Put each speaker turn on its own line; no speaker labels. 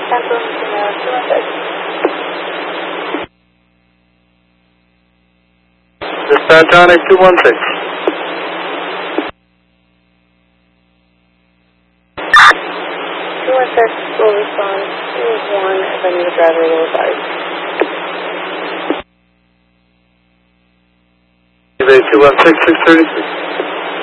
Central, 216.
This is Pantonic 216.
216 will respond to 1 if I need a driver to advise.
216, 633.